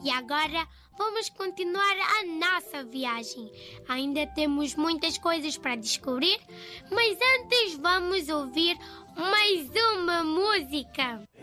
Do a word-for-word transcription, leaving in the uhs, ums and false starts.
E agora vamos continuar a nossa viagem. Ainda temos muitas coisas para descobrir, mas antes vamos ouvir mais uma música.